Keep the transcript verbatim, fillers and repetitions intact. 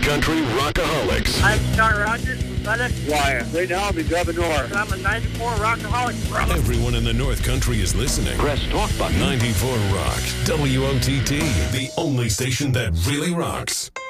Country Rockaholics. I'm Scott Rogers from FedEx. Why? Right now I'm in Governor. I'm a ninety-four Rockaholic, brother. Everyone in the North Country is listening. Press talk button. ninety-four Rock. W O T T. The only station that really rocks.